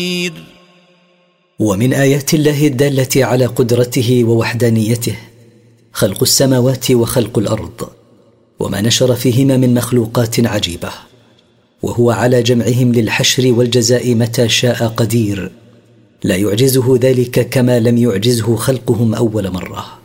ومن آيات الله الدالة على قدرته ووحدانيته خلق السماوات وخلق الأرض وما نشر فيهما من مخلوقات عجيبة، وهو على جمعهم للحشر والجزاء متى شاء قدير، لا يعجزه ذلك كما لم يعجزه خلقهم أول مرة.